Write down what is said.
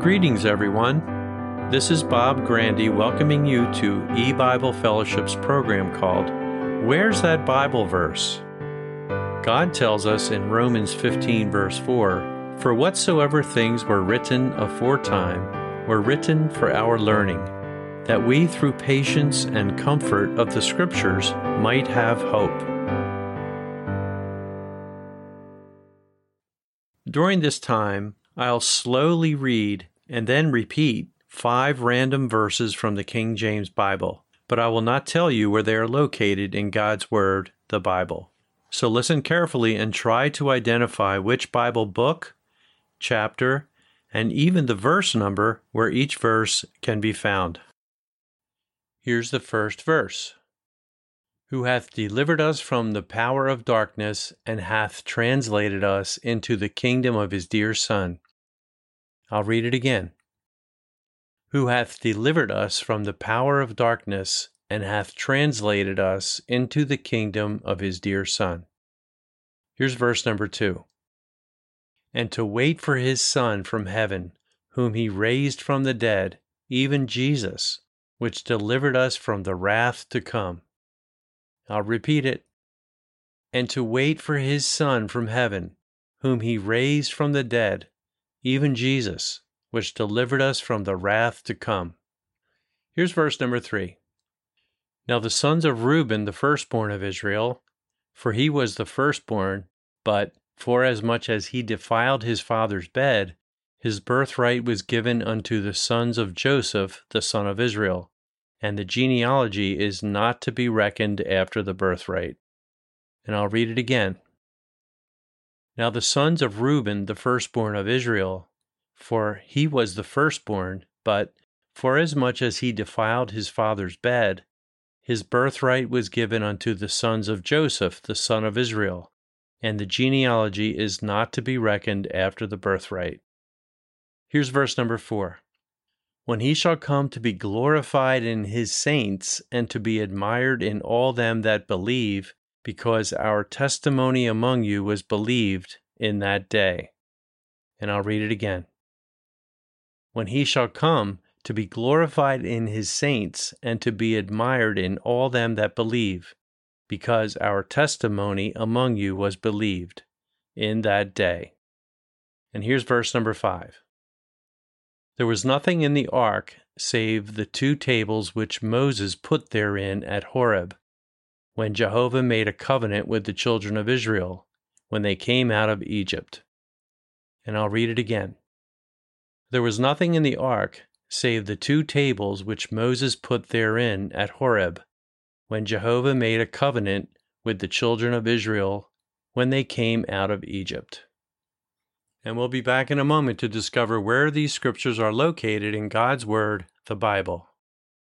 Greetings, everyone. This is Bob Grandy welcoming you to E-Bible Fellowship's program called Where's That Bible Verse? God tells us in Romans 15, verse 4, "For whatsoever things were written aforetime were written for our learning, that we through patience and comfort of the Scriptures might have hope." During this time, I'll slowly read and then repeat 5 random verses from the King James Bible, but I will not tell you where they are located in God's Word, the Bible. So listen carefully and try to identify which Bible book, chapter, and even the verse number where each verse can be found. Here's the first verse. "Who hath delivered us from the power of darkness, and hath translated us into the kingdom of his dear Son." I'll read it again. "Who hath delivered us from the power of darkness, and hath translated us into the kingdom of his dear Son." Here's verse number 2. "And to wait for his Son from heaven, whom he raised from the dead, even Jesus, which delivered us from the wrath to come." I'll repeat it. "And to wait for his Son from heaven, whom he raised from the dead, even Jesus, which delivered us from the wrath to come." Here's verse number 3. "Now the sons of Reuben, the firstborn of Israel, for he was the firstborn, but forasmuch as he defiled his father's bed, his birthright was given unto the sons of Joseph, the son of Israel, and the genealogy is not to be reckoned after the birthright." And I'll read it again. "Now the sons of Reuben, the firstborn of Israel, for he was the firstborn, but forasmuch as he defiled his father's bed, his birthright was given unto the sons of Joseph, the son of Israel, and the genealogy is not to be reckoned after the birthright." Here's verse number 4. "When he shall come to be glorified in his saints, and to be admired in all them that believe, because our testimony among you was believed in that day." And I'll read it again. "When he shall come to be glorified in his saints, and to be admired in all them that believe, because our testimony among you was believed in that day." And here's verse number 5. "There was nothing in the ark save the 2 tables which Moses put therein at Horeb, when Jehovah made a covenant with the children of Israel, when they came out of Egypt." And I'll read it again. "There was nothing in the ark save the 2 tables which Moses put therein at Horeb, when Jehovah made a covenant with the children of Israel, when they came out of Egypt." And we'll be back in a moment to discover where these scriptures are located in God's Word, the Bible.